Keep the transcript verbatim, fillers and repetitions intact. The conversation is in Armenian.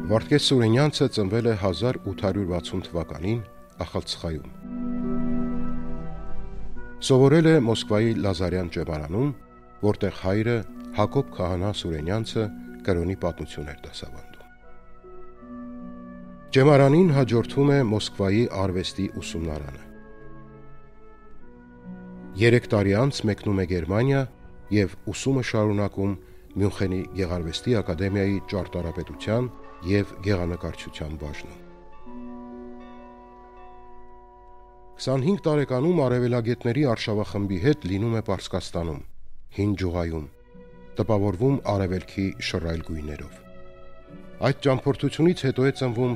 Վարդգես Սուրենյանցը ծնվել է հազար ութ հարյուր վաթսուն թվականին Ախալցխայում։ Սովորել է Մոսկվայի Լազարյան ջեմարանում, որտեղ հայրը Հակոբ Քահանա Սուրենյանցը կրոնի պատմություն էր դասավանդում։ Ջեմարանին հաջորդում է Մոսկվայի արվեստի ուսումնարանը։ Երեք տարի անց մեկնում է Գերմանիա և ուսումը շարունակում Մյունխենի Գեղարվեստի ակադեմիայի ճարտարապետության և գեղանկարչության բաժնում։ քսանհինգ տարեկանում արևելագետների արշավախմբի հետ լինում է Պարսկաստանում, Հին Ջուղայում, տպավորվում արևելքի շռայլ գույներով։ Այդ ճամփորդությունից հետո է ծնվում